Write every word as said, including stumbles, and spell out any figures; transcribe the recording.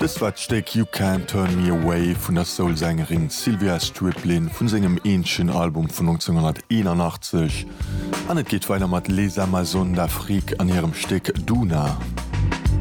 Das war d'Steck You Can't Turn Me Away vun der Soul-Sängerin Sylvia Striplin vun segem eenschen Album vun neunzehnhunderteinundachtzig. An et geht weiter mat Les Amazones d'Afrique an ihrem Steck Duna.